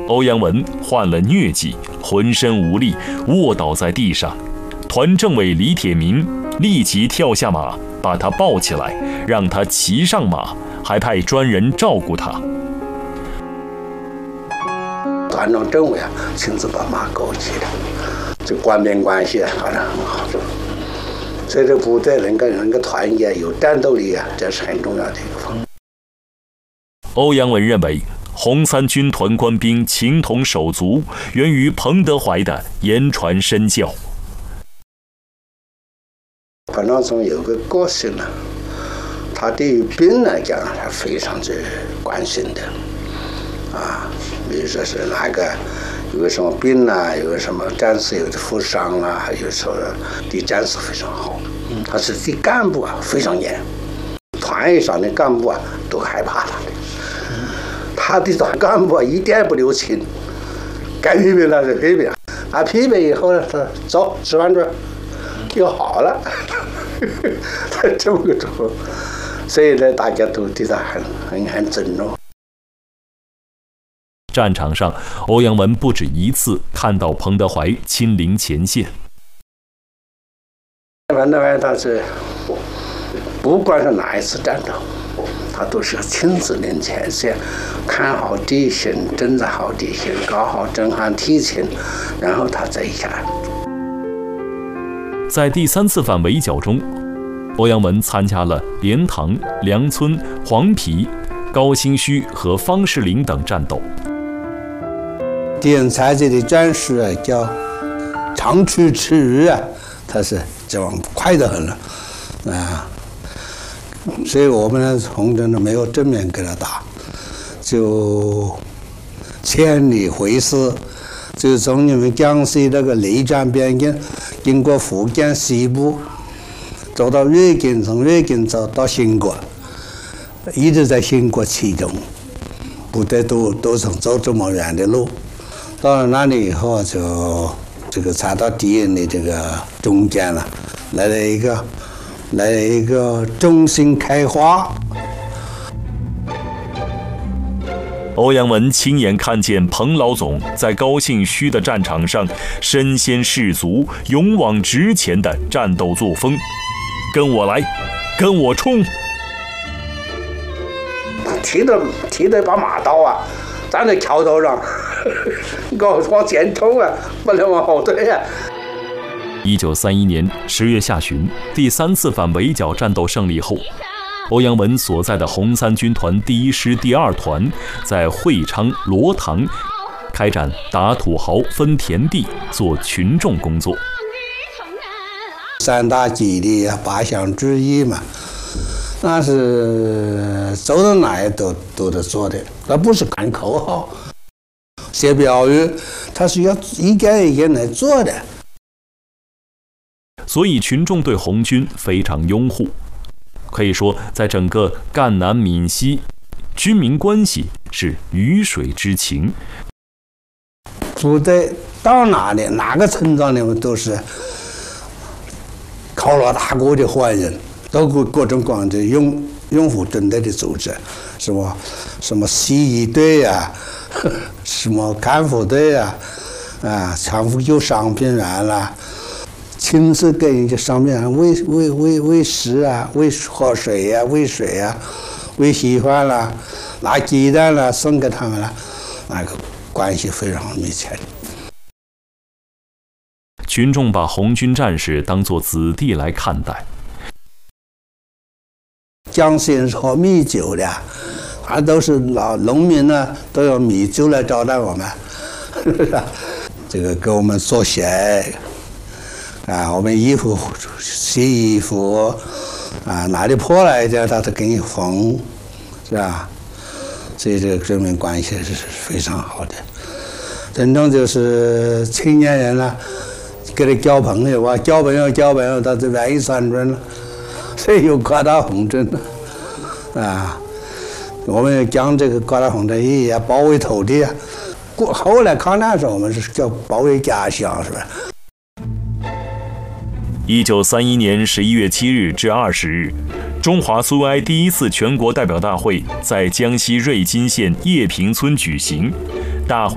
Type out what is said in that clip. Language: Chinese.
欧阳文患了疟疾，浑身无力，卧倒在地上。团政委李铁民立即跳下马，把他抱起来，让他骑上马，还派专人照顾他。 团长政委亲自把马给我骑的，这官兵关系好像很好。所以这部队能够团结，有战斗力这是很重要的一个方面。 欧阳文认为，红三军团官兵情同手足，源于彭德怀的言传身教。 团长总有个个性呢，他对于兵来讲是非常之关心的，比如说是哪个有个什么病有个什么战士有的负伤有时候对战士非常好，他是对干部非常严，团以上的干部都害怕他的，他对团干部一点不留情，该批评他就批评，批评以后呢，他走吃饭去就好了，他这么个主，所以呢，大家都对他很尊重。 战场上，欧阳文不止一次看到彭德怀亲临前线。 彭德怀他是不管是哪一次战斗，他都是亲自临前线，看好地形，侦察好地形，搞好侦察敌情，然后他再下来。 在第3次反围剿中，欧阳文参加了莲塘、梁村、黄陂、高新区和方士林等战斗。 敌人采取的战术叫长驱直入他是这样快得很了所以我们呢红军呢没有正面给他打，就千里回师，就从你们江西那个内江边境，经过福建西部，走到粤境，从粤境走到兴国，一直在兴国其中，部队都曾走这么远的路。到了那里以后，就这个踩到敌人的这个中间了，来了一个中心开花。 欧阳文亲眼看见彭老总在高兴区的战场上身先士卒、勇往直前的战斗作风。跟我来，跟我冲！ 提着把马刀站在桥头上，往前冲不能往后退 1931年10月下旬，第3次反围剿战斗胜利后，欧阳文所在的红三军团第1师第2团在会昌、罗塘开展打土豪、分田地、做群众工作。 3大基地8项之一嘛，那是走到哪里都得做的，那不是喊口号、写标语，他是要一件一件来做的。 所以群众对红军非常拥护，可以说在整个赣南闽西，军民关系是鱼水之情。 部队到哪里哪个村庄里面都是靠老大哥的欢迎，都各种各样的拥护军队的组织，什么洗衣队什么看护队看护有伤病员亲自给人家伤病员喂食喂喝水喂水喂稀饭拿鸡蛋送给他们那个关系非常密切。 群众把红军战士当作子弟来看待。 江西人是喝米酒的，都是老农民都用米酒来招待我们，这个给我们做鞋我们衣服洗衣服哪里破了一点他都给你缝，是吧？所以这个军民关系是非常好的。真正就是青年人跟他交朋友交朋友，他就愿意参军了，所以有扩大红军我们讲这个扩大红军意义保卫土地后来抗战时候我们是叫保卫家乡，是吧 ？1931年11月7日至20日，中华苏维埃第1次全国代表大会在江西瑞金县叶坪村举行。大会